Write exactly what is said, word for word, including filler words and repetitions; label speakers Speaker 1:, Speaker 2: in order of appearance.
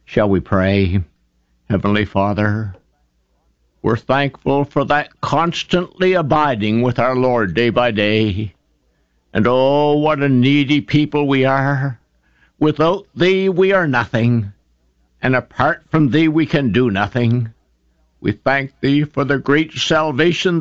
Speaker 1: Shall we pray? Heavenly Father, we're thankful for that constantly abiding with our Lord day by day. And oh, what a needy people we are. Without Thee we are nothing, and apart from Thee we can do nothing. We thank Thee for the great salvation